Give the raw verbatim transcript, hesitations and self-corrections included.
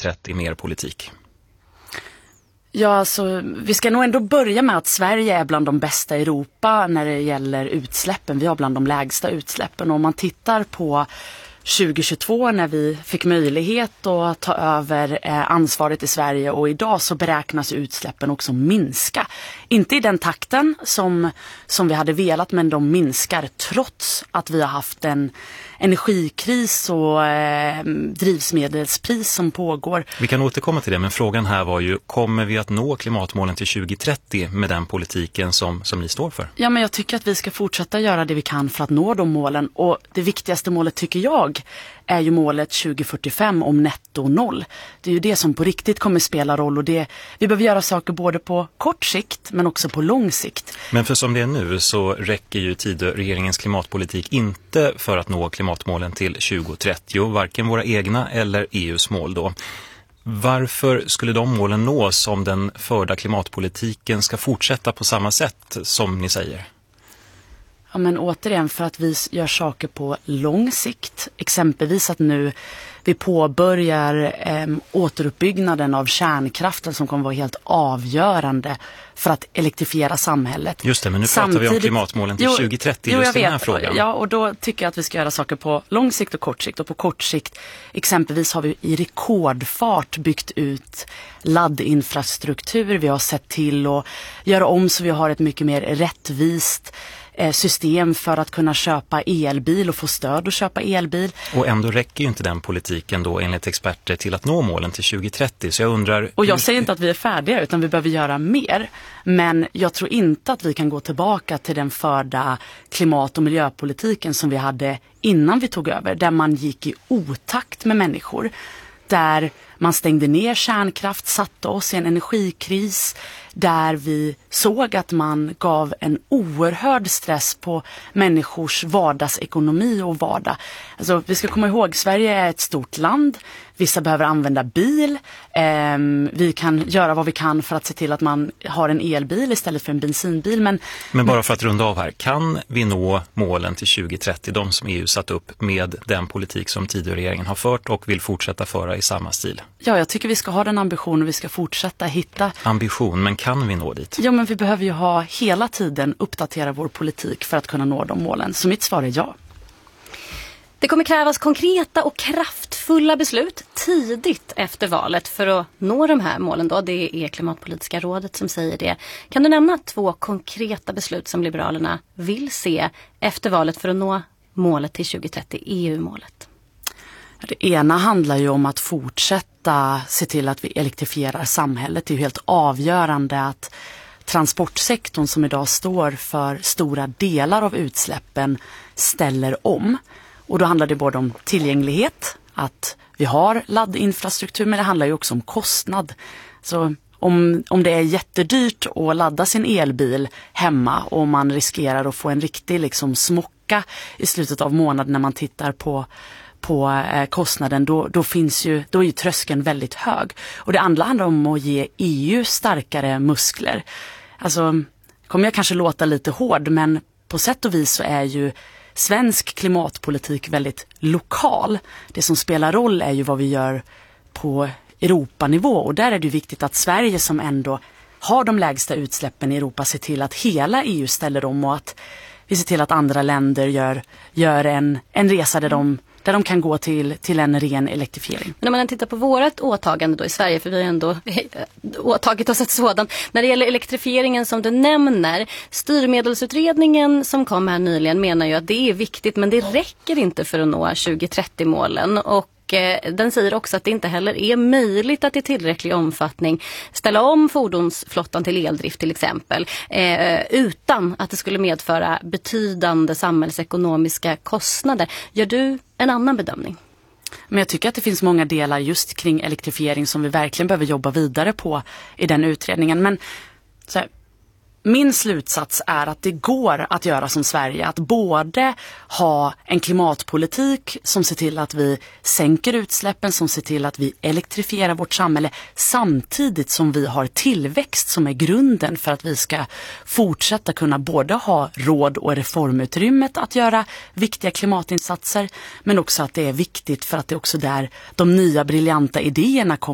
trettio mer politik? Ja, alltså, vi ska nog ändå börja med att Sverige är bland de bästa i Europa när det gäller utsläppen. Vi har bland de lägsta utsläppen. Och om man tittar på tjugo tjugotvå när vi fick möjlighet att ta över eh, ansvaret i Sverige, och idag så beräknas utsläppen också minska. Inte i den takten som, som vi hade velat, men de minskar trots att vi har haft en energikris och eh, drivsmedelspris som pågår. Vi kan återkomma till det, men frågan här var ju, kommer vi att nå klimatmålen till tjugo trettio med den politiken som, som ni står för? Ja, men jag tycker att vi ska fortsätta göra det vi kan för att nå de målen, och det viktigaste målet tycker jag är ju målet tjugo fyrtiofem om netto noll. Det är ju det som på riktigt kommer spela roll, och det, vi behöver göra saker både på kort sikt men också på lång sikt. Men för som det är nu så räcker ju regeringens klimatpolitik inte för att nå klimatmålen till tjugo trettio, varken våra egna eller E U:s mål då. Varför skulle de målen nås om den förda klimatpolitiken ska fortsätta på samma sätt som ni säger? Ja, men återigen, för att vi gör saker på lång sikt. Exempelvis att nu vi påbörjar eh, återuppbyggnaden av kärnkraften som kommer vara helt avgörande för att elektrifiera samhället. Just det, men nu Samtidigt, pratar vi om klimatmålen till tjugo trettio, jo, just jag den här vet, frågan. Ja, och då tycker jag att vi ska göra saker på lång sikt och kort sikt. Och på kort sikt, exempelvis har vi i rekordfart byggt ut laddinfrastruktur. Vi har sett till att göra om så vi har ett mycket mer rättvist system för att kunna köpa elbil och få stöd att köpa elbil. Och ändå räcker ju inte den politiken då enligt experter till att nå målen till tjugo trettio. Så jag undrar... Och jag säger inte att vi är färdiga, utan vi behöver göra mer. Men jag tror inte att vi kan gå tillbaka till den förda klimat- och miljöpolitiken som vi hade innan vi tog över. Där man gick i otakt med människor. Där man stängde ner kärnkraft, satte oss i en energikris, där vi såg att man gav en oerhörd stress på människors vardagsekonomi och vardag. Alltså, vi ska komma ihåg, Sverige är ett stort land. Vissa behöver använda bil. Eh, vi kan göra vad vi kan för att se till att man har en elbil istället för en bensinbil. Men, men bara för att runda av här, kan vi nå målen till tjugo trettio, de som E U satt upp med den politik som tidigare regeringen har fört och vill fortsätta föra i samma stil? Ja, jag tycker vi ska ha den ambitionen, vi ska fortsätta hitta... Ambition, men kan vi nå dit? Ja, men vi behöver ju ha hela tiden uppdatera vår politik för att kunna nå de målen. Så mitt svar är ja. Det kommer krävas konkreta och kraftfulla beslut tidigt efter valet för att nå de här målen då. Det är Klimatpolitiska rådet som säger det. Kan du nämna två konkreta beslut som Liberalerna vill se efter valet för att nå målet till tjugo trettio, E U-målet? Det ena handlar ju om att fortsätta se till att vi elektrifierar samhället. Det är ju helt avgörande att transportsektorn som idag står för stora delar av utsläppen ställer om. Och då handlar det både om tillgänglighet, att vi har laddinfrastruktur, men det handlar ju också om kostnad. Så om, om det är jättedyrt att ladda sin elbil hemma och man riskerar att få en riktig liksom smocka i slutet av månaden när man tittar på på eh, kostnaden, då, då finns ju, då är ju tröskeln väldigt hög. Och det andra handlar om att ge E U starkare muskler. Alltså, kommer jag kanske låta lite hård, men på sätt och vis så är ju svensk klimatpolitik väldigt lokal. Det som spelar roll är ju vad vi gör på Europanivå, och där är det viktigt att Sverige som ändå har de lägsta utsläppen i Europa ser till att hela E U ställer om, och att vi ser till att andra länder gör, gör en, en resa där de där de kan gå till, till en ren elektrifiering. Men om man tittar på vårt åtagande då i Sverige, för vi har ändå åtagit oss ett sådant. När det gäller elektrifieringen som du nämner, styrmedelsutredningen som kom här nyligen menar ju att det är viktigt, men det räcker inte för att nå tjugo trettio-målen. Och den säger också att det inte heller är möjligt att i tillräcklig omfattning ställa om fordonsflottan till eldrift till exempel, eh, utan att det skulle medföra betydande samhällsekonomiska kostnader. Gör du en annan bedömning? Men jag tycker att det finns många delar just kring elektrifiering som vi verkligen behöver jobba vidare på i den utredningen. Men så här, min slutsats är att det går att göra som Sverige, att både ha en klimatpolitik som ser till att vi sänker utsläppen, som ser till att vi elektrifierar vårt samhälle, samtidigt som vi har tillväxt som är grunden för att vi ska fortsätta kunna både ha råd och reformutrymmet att göra viktiga klimatinsatser, men också att det är viktigt för att det är också där de nya briljanta idéerna kommer.